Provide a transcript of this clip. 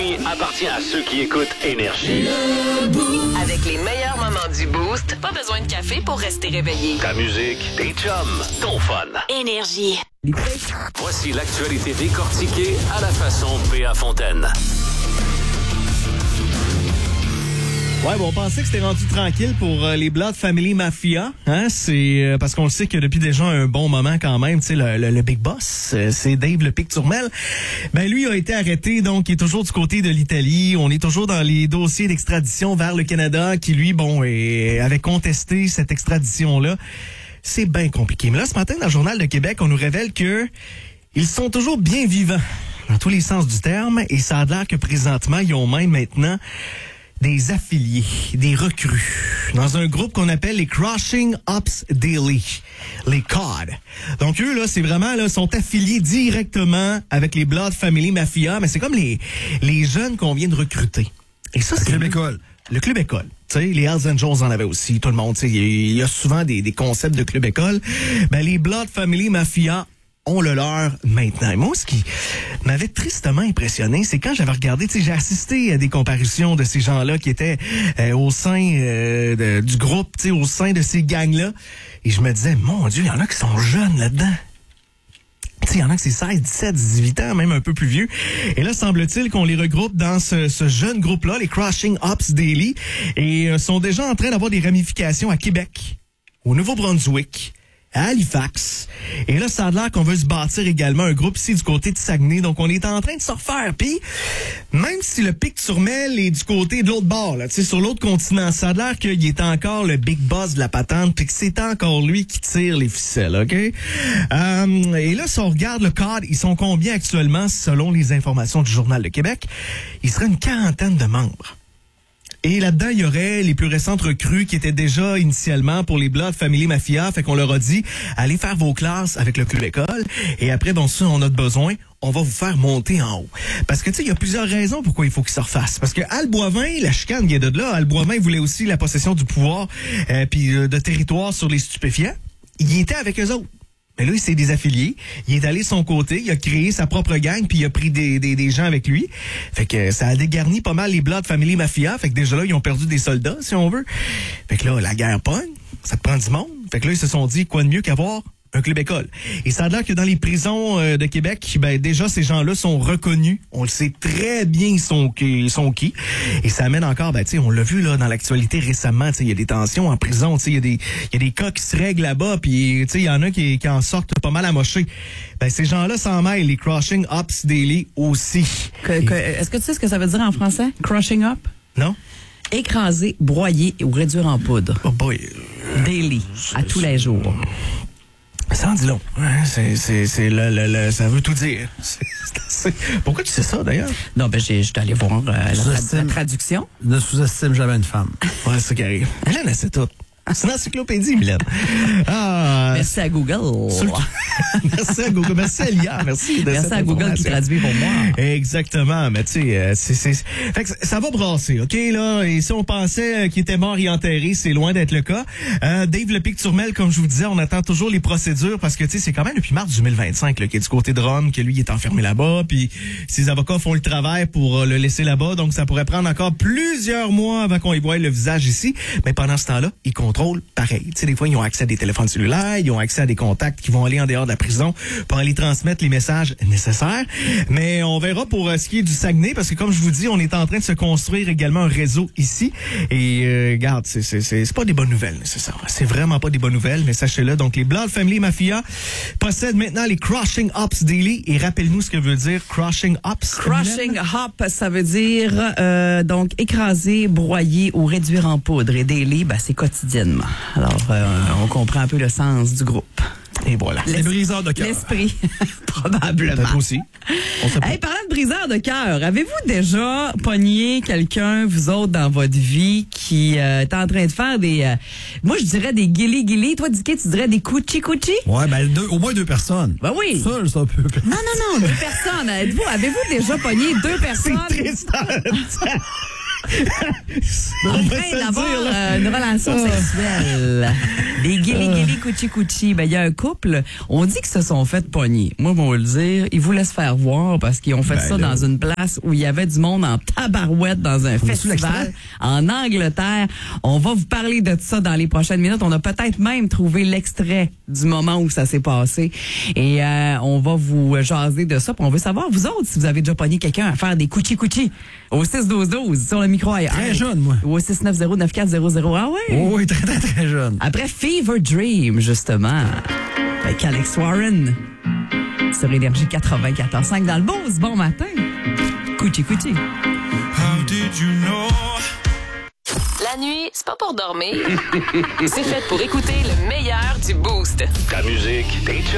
Énergie appartient à ceux qui écoutent Énergie. Avec les meilleurs moments du Boost, pas besoin de café pour rester réveillé. Ta musique, tes chums, ton fun. Énergie. Voici l'actualité décortiquée à la façon P.A. Fontaine. Ouais, bon, on pensait que c'était rendu tranquille pour les Blood Family Mafia. Hein? C'est parce qu'on le sait que depuis déjà un bon moment quand même, tu sais, le big boss, c'est Dave le Picturmel. Ben lui a été arrêté, donc il est toujours du côté de l'Italie. On est toujours dans les dossiers d'extradition vers le Canada qui, lui, bon, avait contesté cette extradition-là. C'est bien compliqué. Mais là, ce matin, dans le Journal de Québec, on nous révèle que ils sont toujours bien vivants, dans tous les sens du terme, et ça a l'air que présentement, ils ont même maintenant des affiliés, des recrues, dans un groupe qu'on appelle les Crushing Ops Daily, les COD. Donc eux, là, c'est vraiment, là, sont affiliés directement avec les Blood Family Mafia, mais c'est comme les jeunes qu'on vient de recruter. Et ça, c'est le Club École. Le Club École. Tu sais, les Hells Angels en avaient aussi, tout le monde. Tu sais, il y a souvent des concepts de Club École. Ben, les Blood Family Mafia ont le leur maintenant. Et moi, ce qui m'avait tristement impressionné, c'est quand j'avais regardé, tu sais, j'ai assisté à des comparutions de ces gens-là qui étaient au sein du groupe, tu sais, au sein de ces gangs-là. Et je me disais, mon Dieu, il y en a qui sont jeunes là-dedans. Tu sais, il y en a qui c'est 16, 17, 18 ans, même un peu plus vieux. Et là, semble-t-il qu'on les regroupe dans ce jeune groupe-là, les Crushing Ops Daily, et sont déjà en train d'avoir des ramifications à Québec, au Nouveau-Brunswick, à Halifax. Et là, ça a l'air qu'on veut se bâtir également un groupe ici du côté de Saguenay. Donc, on est en train de se refaire. Puis, même si le Picturmel est du côté de l'autre bord, là, tu sais, sur l'autre continent, ça a l'air qu'il est encore le big boss de la patente, puis que c'est encore lui qui tire les ficelles, OK? Et là, si on regarde le cadre, ils sont combien actuellement, selon les informations du Journal de Québec? Il serait une 40aine de membres. Et là-dedans, il y aurait les plus récentes recrues qui étaient déjà initialement pour les Blood Family Mafia. Fait qu'on leur a dit, allez faire vos classes avec le Club École. Et après, bon, si on a besoin, on va vous faire monter en haut. Parce que, tu sais, il y a plusieurs raisons pourquoi il faut qu'ils se refassent. Parce que Al Boivin, la chicane vient de là. Al Boivin voulait aussi la possession du pouvoir puis de territoire sur les stupéfiants. Il y était avec eux autres. Mais là, il s'est désaffilié. Il est allé de son côté. Il a créé sa propre gang, puis il a pris des gens avec lui. Fait que ça a dégarni pas mal les Blood Family Mafia. Fait que déjà là, ils ont perdu des soldats, si on veut. Fait que là, la guerre pogne. Ça te prend du monde. Fait que là, ils se sont dit, quoi de mieux qu'avoir un club école. Et ça a l'air que dans les prisons de Québec, ben déjà, ces gens-là sont reconnus. On le sait très bien, ils sont qui. Et ça amène encore, ben tu sais, on l'a vu là dans l'actualité récemment, tu sais, il y a des tensions en prison, tu sais, il y a des cas qui se règlent là-bas, puis tu sais, il y en a qui en sortent pas mal amochés. Ben ces gens-là s'en mêlent, les Crushing Ops Daily aussi. Est-ce que tu sais ce que ça veut dire en français? Crushing up? Non? Écraser, broyer ou réduire en poudre. Oh boy. Daily, à tous les jours. Ça en dit long. Ouais, ça veut tout dire. Pourquoi tu sais ça, d'ailleurs? Non, ben, je suis allé voir la traduction. Ne sous-estime jamais une femme. Ouais, c'est ça qui arrive. Elle sait tout. C'est une encyclopédie, Mylène. Merci à Google. Merci à Google. Merci à l'IA. Merci à Google qui traduit pour moi. Exactement. Mais tu sais, fait que ça va brasser, OK, là? Et si on pensait qu'il était mort et enterré, c'est loin d'être le cas. Dave le Picturmel, comme je vous disais, on attend toujours les procédures parce que, tu sais, c'est quand même depuis mars 2025, là, qu'il est du côté de Rome, que lui, il est enfermé là-bas, puis ses avocats font le travail pour le laisser là-bas. Donc, ça pourrait prendre encore plusieurs mois avant qu'on y voie le visage ici. Mais pendant ce temps-là, il contrôle pareil. Tu sais, des fois, ils ont accès à des téléphones cellulaires, ils ont accès à des contacts qui vont aller en dehors de la prison pour aller transmettre les messages nécessaires. Mais on verra pour ce qui est du Saguenay, parce que comme je vous dis, on est en train de se construire également un réseau ici. Et regarde, c'est pas des bonnes nouvelles, c'est ça. C'est vraiment pas des bonnes nouvelles, mais sachez-le. Donc, les Blood Family Mafia possèdent maintenant les Crushing Ops Daily. Et rappelle-nous ce que veut dire Crushing Ops. Crushing Up, ça veut dire donc écraser, broyer ou réduire en poudre. Et Daily, ben, c'est quotidiennement. Alors, on comprend un peu le sens du groupe. Et voilà. Les briseurs de cœur. L'esprit, probablement. Peut-être aussi. Hey, parlant de briseurs de cœur, avez-vous déjà pogné quelqu'un, vous autres, dans votre vie, qui est en train de faire des... moi, je dirais des guili-guili. Toi, Dicky, tu dirais des couchi-couchi? Ouais, ben au moins 2 personnes. Ben oui. Ça, c'est un peu... Non, 2 personnes. Avez-vous déjà pogné 2 personnes? C'est triste. On En va train se le d'avoir dire, là. une relation sexuelle. Des guili couchi. Ben, il y a un couple, on dit qu'ils se sont fait pogner. Moi, on va le dire, ils vous laissent faire voir parce qu'ils ont fait ça dans une place où il y avait du monde en tabarouette dans un festival en Angleterre. On va vous parler de ça dans les prochaines minutes. On a peut-être même trouvé l'extrait du moment où ça s'est passé. Et on va vous jaser de ça. Puis on veut savoir, vous autres, si vous avez déjà pogné quelqu'un à faire des couchi au 6-12-12 sur le micro ailleurs. Très jeune, moi. Ou au 690-9400. Ah ouais? Oh, oui, très, très, très jeune. Après Fever Dream, justement, avec Alex Warren sur Énergie 94.5 dans le Beauce. Bon matin. Couchi. How did you know? La nuit, c'est pas pour dormir. C'est fait pour écouter le meilleur du Boost. Ta musique, tes